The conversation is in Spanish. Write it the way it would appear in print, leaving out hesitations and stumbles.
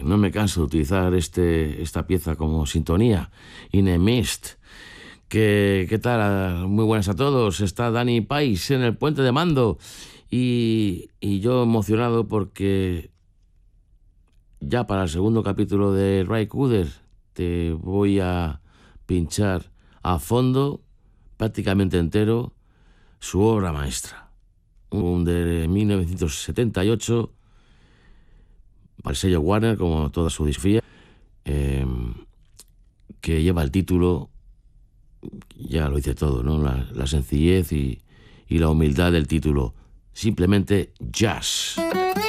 no me canso de utilizar esta pieza como sintonía, In a Mist. ¿Qué tal? Muy buenas a todos. Está Dani Pais en el puente de mando y yo emocionado porque ya para el segundo capítulo de Ry Cooder te voy a pinchar a fondo, prácticamente entero, su obra maestra, un de 1978, para el sello Warner, como toda su discografía, que lleva el título, ya lo dice todo, ¿no? La sencillez y la humildad del título, simplemente Jazz.